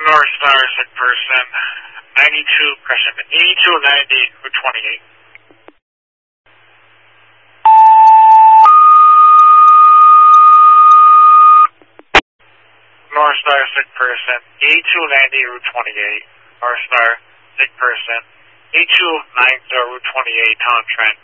North Star, sick person. 92, correction, 8290, Route 28. North Star, sick person. 8290, Route 28. North Star, sick person. 8290, Route 28, Town Trent.